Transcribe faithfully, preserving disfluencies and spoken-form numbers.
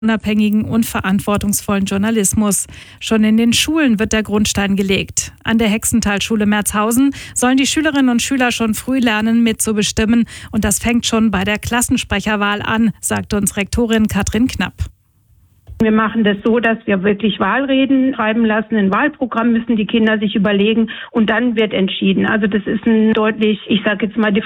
unabhängigen und verantwortungsvollen Journalismus. Schon in den Schulen wird der Grundstein gelegt. An der Hexenthalschule Merzhausen sollen die Schülerinnen und Schüler schon früh lernen, mitzubestimmen. Und das fängt schon bei der Klassensprecherwahl an, sagt uns Rektorin Katrin Knapp. Wir machen das so, dass wir wirklich Wahlreden schreiben lassen. Ein Wahlprogramm müssen die Kinder sich überlegen und dann wird entschieden. Also das ist ein deutlich, ich sage jetzt mal,